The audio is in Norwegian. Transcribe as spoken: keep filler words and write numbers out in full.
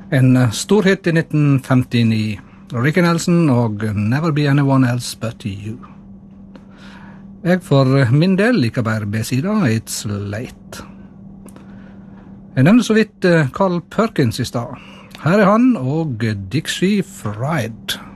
En stor hit i nitten femtini. Ricky Nelson og Never Be Anyone Else But You. Jeg for min del liker bare B-sida, It's Late. Jeg nevnte så vidt Carl Perkins i stad. Her er han og Dixie Fried.